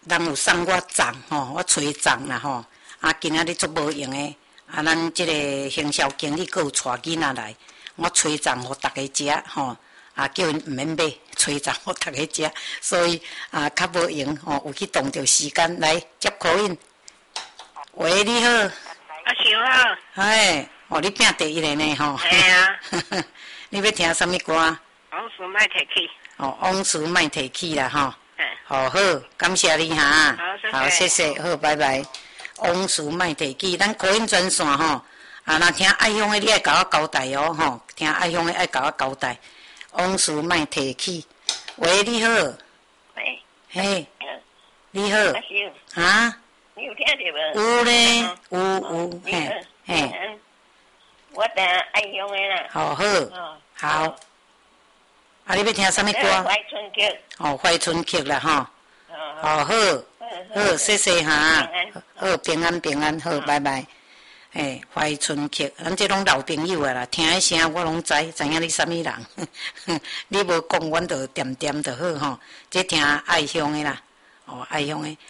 人有送我粽吼，我吹粽啦吼。啊，今仔日足无用诶，啊，咱即个行销经理佫有带囡仔来，我吹粽互大家食吼。啊，叫因毋免买吹粽互大家食，所以啊，较无用吼，有去动着时间来接口音。喂，你好。 啊，想好。 哎，哦，你拼第一个呢吼。 系啊。 你要听什么歌？ 往事莫提起。 哦，往事莫提起啦吼。好好，感谢你哈。 好，谢谢，好，拜拜。往事莫提起，咱口音专线吼。啊，若听爱乡的，你爱甲我交代哦吼。听爱乡的爱甲我交代。往事莫提起。喂，你好。 喂。 嘿。你好。 啊？你有听到无？ 有咧，有，嘿。 我听爱乡的啦。 好。好。啊，你要听什么歌？ 怀春曲。 哦，怀春曲啦吼。好，好，谢谢哈。好，平安，好，拜拜。诶，怀春曲，咱这拢老朋友啊啦，听迄声我拢知影你什么人。你无讲，阮就点就好吼。这听爱乡的啦，哦，爱乡的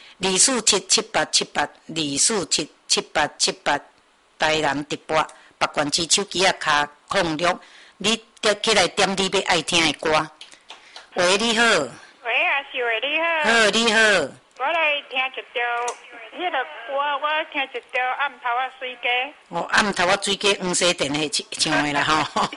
，24777878，24777878，台南直播，北关市手机啊卡控录，你起来点你要爱听的歌。喂，你好。 喂，阿秀的你好。 好，你好。 我来听一条，迄个歌，我听一条暗头啊水鸡。 哦，暗头啊水鸡黄西店迄唱的啦吼。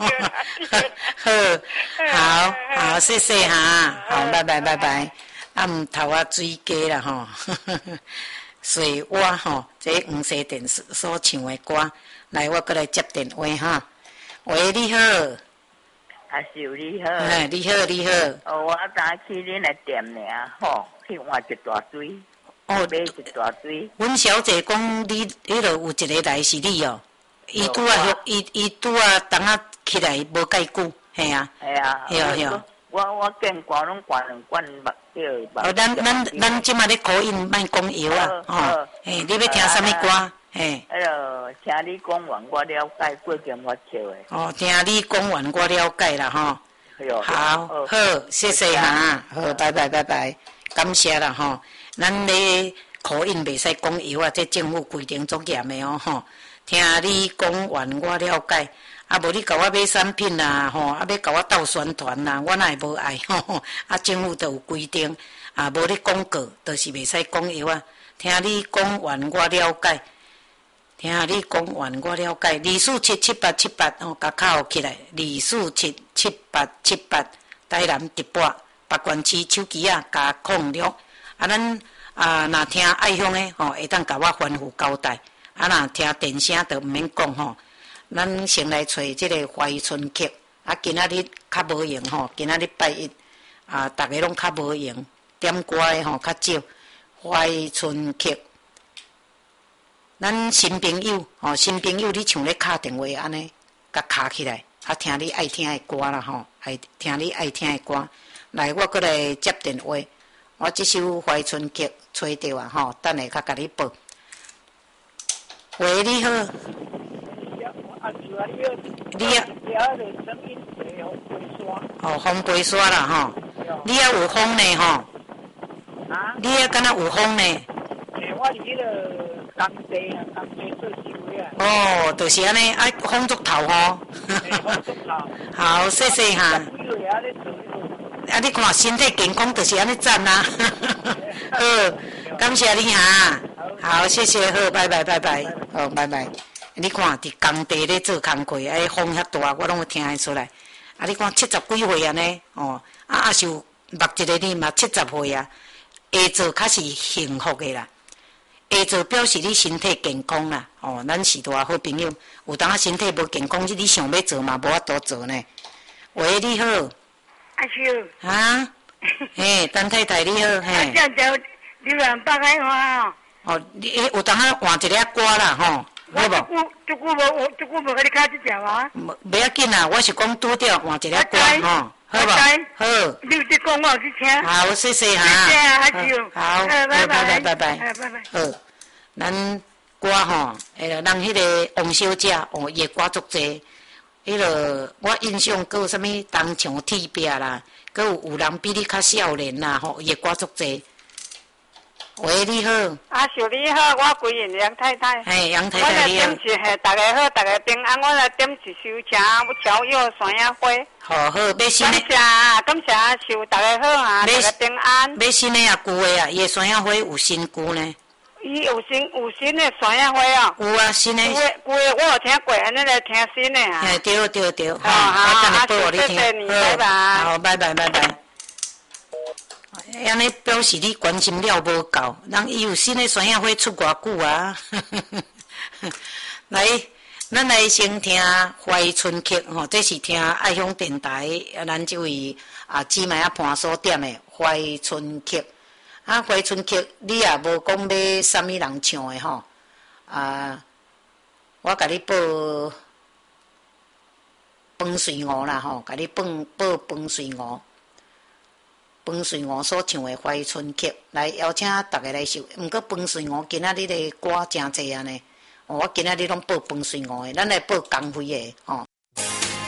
好，谢谢哈，好，拜拜。暗头啊水鸡啦吼，水蛙吼，这黄西店所唱的歌，来我过来接电话哈。喂，你好。 阿秀你好。 你好。 哦，我早去恁来店尔吼。去换一大堆，买一大堆。 阮小姐讲，你迄落有一个来是你哦，伊拄啊，当啊起来无介久，系啊。 系啊。我见惯拢惯2罐目药。 哦，咱即马咧口音莫讲药啊，吼。嘿，你要听什么歌？嘿。 迄落听你讲完我了解，过件我笑的。 哦，听你讲完我了解啦，吼。好，谢谢哈，好，拜拜。感谢啦吼，咱咧口音袂使讲药啊，这政府规定足严的哦吼。听你讲完我了解，啊无你甲我买产品啦吼，啊要甲我斗宣传啦，我哪会无爱吼。啊政府都有规定，啊无咧广告，就是袂使讲药啊。听你讲完我了解，听你讲完我了解。24777878哦，甲敲起来，24777878，台南直播。北关市手机啊，加控录啊，咱啊，若听爱乡的吼，会当甲我吩咐交代。啊，若听电声就毋免讲吼。咱先来找即个怀春曲啊，今仔日较无用吼，今仔日拜一啊，逐个拢较无用，点歌的吼较少。怀春曲，咱新朋友吼，新朋友你像咧敲电话安尼，甲敲起来，啊，听你爱听的歌啦吼，听你爱听的歌。来，我过来接电话。我这首怀春曲找到啊，吼，等下甲你报。喂，你好。你啊。哦，风杯沙啦，吼。你也有风呢，吼。 啊？ 你也敢若有风呢？ 我是迄个工地啊，工地做收的啊。 哦，就是安尼，爱风足透吼。 风足透。 好，谢谢哈。啊！你看身体健康就是安尼赞啊！好，感谢你哈。好，谢谢，好，拜拜，好，拜拜。你看伫工地咧做工课，哎，风遐大，我拢有听得出来。啊，你看70几岁安尼，哦，啊是有目一个你嘛70岁啊，会做较是幸福的啦。会做表示你身体健康啦，哦，咱是大好朋友。有当啊身体无健康，你想要做嘛无法度做呢。喂，你好。 阿秀。 啊？嘿，陈太太你好，嘿。 这条流浪北海花哦。 哦，你有当啊换一个歌啦，吼，好无？ 这久无甲你敲这条啊？ 不要紧啦，我是讲拄着换一个歌，吼，好无？好。 你有在讲我有去听。 好，谢谢哈。 谢谢啊，阿秀。 好，拜拜。好，咱歌吼，让迄个王小姐哦，伊歌足济。迄个我印象佫有啥物东墙铁壁啦，佫有人比你较少年啦吼，伊歌足济。 喂，你好。 秀你好，我贵人杨太太。 嘿，杨太太你好。 我来点一下，大家好，大家平安。我来点一首茶，我超有山野花。 好好，要新的。 感谢秀，大家好啊，大家平安。 要新的啊，旧的啊，伊的山野花有新旧呢。 伊有新的山野花哦。 有啊，新的。 旧的我有听过，安尼来听新的啊。 嘿，对，好，我等下报互你听。 谢谢你，拜拜。 好，拜拜。安尼表示你关心了无够，人伊有新的山野花出偌久啊！来，咱来先听怀春曲吼，这是听爱乡电台咱这位姊妹伴所点的怀春曲。怀春曲你也无讲要啥物人唱的吼，我甲你报饭随我啦吼，甲你报饭随我。饭随我所唱的怀春曲，来邀请大家来受。毋过饭随我今仔日的歌真济啊呢，我今仔日拢报饭随我的，咱来报工会的吼。